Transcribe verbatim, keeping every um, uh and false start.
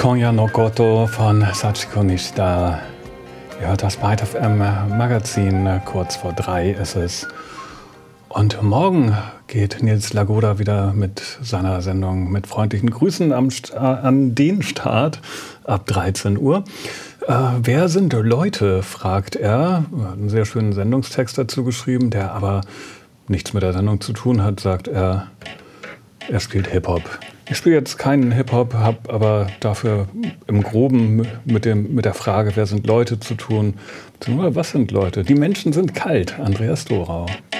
Konya no Koto von Sachiko Nishida. Ihr hört das Byte F M Magazin, kurz vor drei ist es. Und morgen geht Nils Lagoda wieder mit seiner Sendung mit freundlichen Grüßen am St- an den Start ab dreizehn Uhr. Äh, wer sind Leute, fragt er. Er hat einen sehr schönen Sendungstext dazu geschrieben, der aber nichts mit der Sendung zu tun hat, sagt er. Er spielt Hip-Hop. Ich spiele jetzt keinen Hip-Hop, habe aber dafür im Groben mit, dem, mit der Frage, wer sind Leute, zu tun. Was sind Leute? Die Menschen sind kalt. Andreas Dorau.